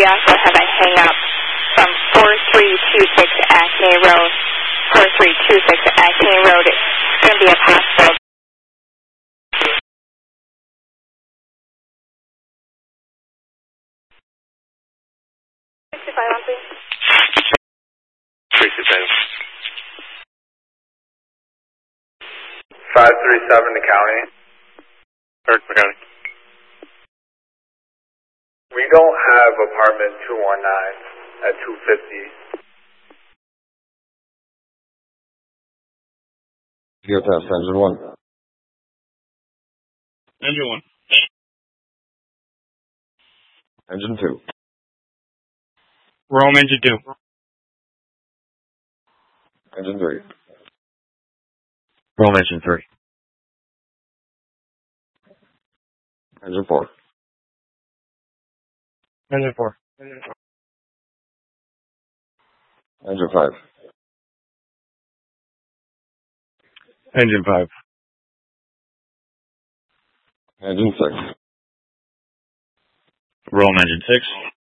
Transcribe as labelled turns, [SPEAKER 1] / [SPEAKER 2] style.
[SPEAKER 1] we also have a hang up from 4326 Acme Road. 4326 Acme Road. It's going to be a possible. 65 on, please.
[SPEAKER 2] 537 to county.
[SPEAKER 3] County.
[SPEAKER 2] We don't have apartment 219 at 250.
[SPEAKER 4] Gear test, engine 1.
[SPEAKER 3] Engine 1.
[SPEAKER 4] Engine 2.
[SPEAKER 3] Rome engine 2.
[SPEAKER 4] Engine 3.
[SPEAKER 3] Rome engine 3.
[SPEAKER 4] Engine 4.
[SPEAKER 3] Engine 4.
[SPEAKER 4] Engine 5.
[SPEAKER 3] Engine 5.
[SPEAKER 4] Engine 6.
[SPEAKER 3] Rome engine 6.